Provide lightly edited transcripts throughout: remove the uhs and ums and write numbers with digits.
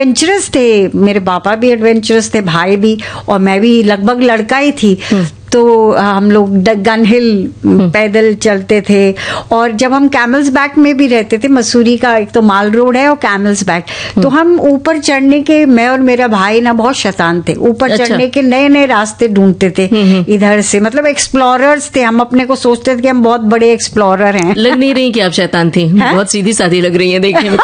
Adventurous थे, मेरे पापा भी एडवेंचरस थे, भाई भी, और मैं भी लगभग लड़का ही थी। तो हम लोग गन हिल पैदल चलते थे। और जब हम कैमल्स बैक में भी रहते थे, मसूरी का एक तो माल रोड है और कैमल्स बैक, तो हम ऊपर चढ़ने के, मैं और मेरा भाई ना बहुत शैतान थे, ऊपर चढ़ने के नए नए रास्ते ढूंढते थे इधर से, मतलब एक्सप्लोरर्स थे हम, अपने को सोचते थे कि हम बहुत बड़े एक्सप्लोरर हैं। लग नहीं रही कि आप शैतान थी, बहुत सीधी सादी लग रही है देखने में।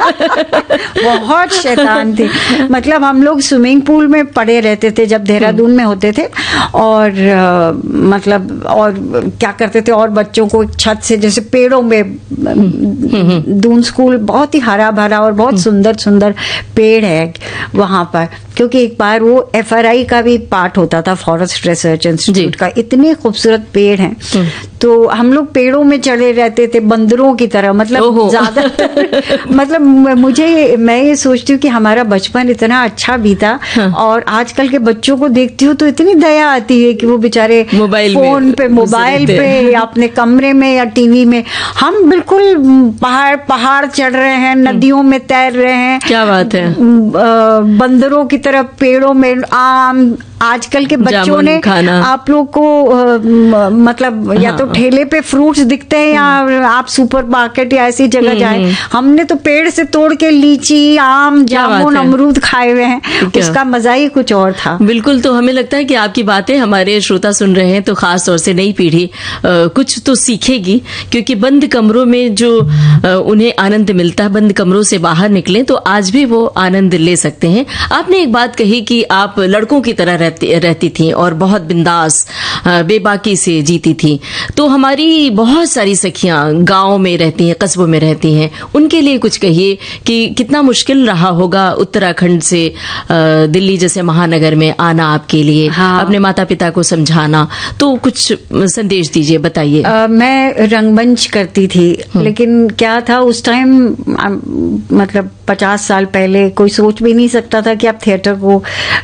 बहुत शैतान थे, मतलब हम लोग स्विमिंग पूल में पड़े रहते थे जब देहरादून में होते थे, और मतलब और क्या करते थे, और बच्चों को छत से जैसे पेड़ों में, दून स्कूल बहुत ही हरा भरा और बहुत सुंदर सुंदर पेड़ है वहां पर, क्योंकि एक बार वो FRI का भी पार्ट होता था, फॉरेस्ट रिसर्च इंस्टीट्यूट का। इतने खूबसूरत पेड़ हैं, तो हम लोग पेड़ों में चढ़े रहते थे बंदरों की तरह, मतलब ज्यादा मतलब मैं ये सोचती हूँ कि हमारा बचपन इतना अच्छा बीता। और आजकल के बच्चों को देखती हूँ तो इतनी दया आती है कि वो बेचारे फोन पे, मोबाइल पे, या अपने कमरे में या टीवी में। हम बिल्कुल पहाड़ चढ़ रहे हैं, नदियों में तैर रहे हैं, क्या बात है, बंदरों की तरह पेड़ों में आम। आजकल के बच्चों ने आप लोग को मतलब या तो ठेले पे फ्रूट्स दिखते हैं, या आप सुपर मार्केट या ऐसी जगह जाए, हमने तो पेड़ से तोड़ के लीची, आम, जामुन, अमरूद खाए हुए हैं, उसका मजा ही कुछ और था। बिल्कुल। तो हमें लगता है कि आपकी बातें हमारे श्रोता सुन रहे हैं तो खास तौर से नई पीढ़ी कुछ तो सीखेगी, क्योंकि बंद कमरों में जो उन्हें आनंद मिलता है, बंद कमरों से बाहर निकले तो आज भी वो आनंद ले सकते हैं। आपने एक बात कही कि आप लड़कों की तरह रहती थी और बहुत बिंदास बेबाकी से जीती थी। तो हमारी बहुत सारी सखियां गांव में रहती हैं, कस्बों में रहती हैं, उनके लिए कुछ कहिए कि कितना मुश्किल रहा होगा उत्तराखंड से दिल्ली जैसे महानगर में आना आपके लिए। हाँ। अपने माता पिता को समझाना, तो कुछ संदेश दीजिए, बताइए। मैं रंगमंच करती थी, लेकिन क्या था उस टाइम, मतलब 50 साल पहले कोई सोच भी नहीं सकता था कि आप थिएटर को,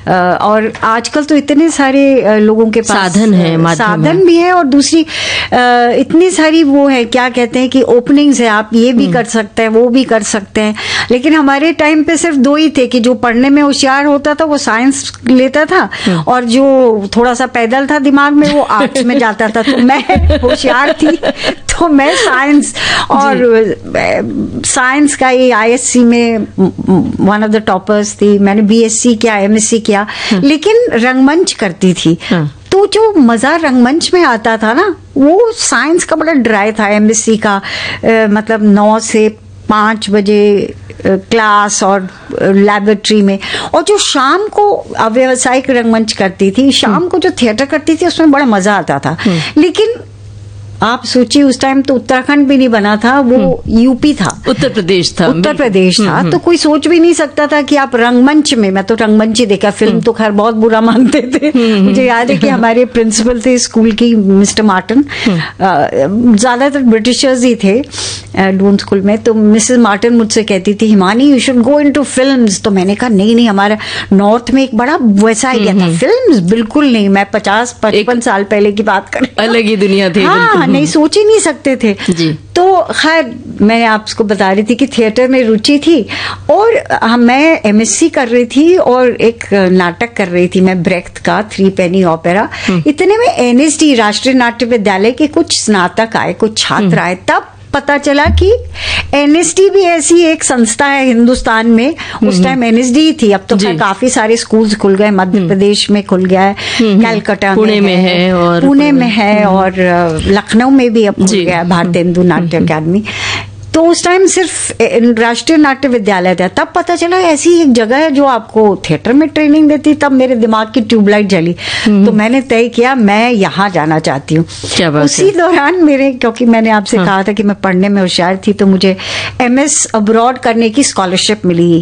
और आजकल तो इतने सारे लोगों के पास साधन भी है, और दूसरी इतनी सारी वो है, क्या कहते हैं कि ओपनिंग्स है, आप ये भी कर सकते हैं, वो भी कर सकते हैं। लेकिन हमारे टाइम पे सिर्फ 2 ही थे कि जो पढ़ने में होशियार होता था वो साइंस लेता था, और जो थोड़ा सा पैदल था दिमाग में वो आर्ट्स में जाता था। तो मैं होशियार थी तो मैं साइंस, और साइंस का ही ISC में वन ऑफ द टॉपर्स थी। मैंने BSc किया, MSc किया, लेकिन रंगमंच करती थी। तो जो मजा रंगमंच में आता था ना, वो साइंस का बड़ा ड्राई था। MSc का मतलब 9 से 5 बजे क्लास और लैबोरेटरी में, और जो शाम को व्यावसायिक रंगमंच करती थी, शाम को जो थिएटर करती थी, उसमें बड़ा मजा आता था। लेकिन आप सोचिए उस टाइम तो उत्तराखंड भी नहीं बना था, वो UP था, उत्तर प्रदेश था। तो कोई सोच भी नहीं सकता था कि आप रंगमंच में, मैं तो रंगमंच ही देखा, फिल्म तो खैर बहुत बुरा मानते थे। मुझे याद है कि हमारे प्रिंसिपल थे स्कूल की, मिस्टर मार्टिन, ज्यादातर ब्रिटिशर्स ही थे डून स्कूल में। तो मिसेस मार्टिन मुझसे कहती थी, Himani you should go into films. तो मैंने कहा नहीं, हमारा नॉर्थ में एक बड़ा वैसा आइडिया था, फिल्म्स बिल्कुल नहीं। मैं 50-55 साल पहले की बात कर, अलग ही दुनिया थी। हाँ, नहीं सोच ही नहीं सकते थे जी। तो खैर मैं आपको बता रही थी कि थिएटर में रुचि थी, और मैं MSc कर रही थी और एक नाटक कर रही थी मैं, ब्रेख्त का 3 पेनी ओपेरा। इतने में NSD राष्ट्रीय नाट्य विद्यालय के कुछ स्नातक आए, कुछ छात्र आए। तब पता चला कि NSD भी ऐसी एक संस्था है हिंदुस्तान में। उस टाइम NSD थी, अब तो काफी सारे स्कूल्स खुल गए, मध्य प्रदेश में खुल गया है, कलकत्ता पुणे में है, और पुणे में है, और लखनऊ में भी अब खुल गया है भारतीय हिंदू नाट्य अकादमी। तो उस टाइम सिर्फ राष्ट्रीय नाट्य विद्यालय था। तब पता चला ऐसी एक जगह है जो आपको थिएटर में ट्रेनिंग देती। तब मेरे दिमाग की ट्यूबलाइट जली, तो मैंने तय किया मैं यहाँ जाना चाहती हूँ। उसी दौरान मेरे, क्योंकि मैंने आपसे कहा था कि मैं पढ़ने में होशियार थी, तो मुझे MS अब्रॉड करने की स्कॉलरशिप मिली।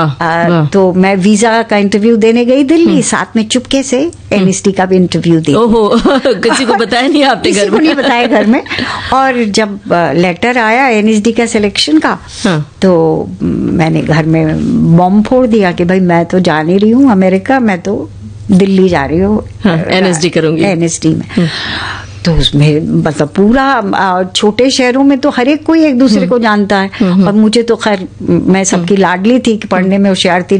तो मैं वीजा का इंटरव्यू देने गई दिल्ली, साथ में चुपके से NSD का भी इंटरव्यू दी। किसी को बताया नहीं आपने? किसी को नहीं बताया घर में। और जब लेटर आया NSD का सिलेक्शन का, तो मैंने घर में बॉम्ब फोड़ दिया कि भाई मैं तो जा नहीं रही हूँ अमेरिका, मैं तो दिल्ली जा रही हूँ, NSD करूंगी, NSD में। तो उसमें मतलब पूरा छोटे शहरों में तो हर एक कोई एक दूसरे को जानता है, और मुझे तो खैर मैं सबकी लाडली थी कि पढ़ने में होशियार थी,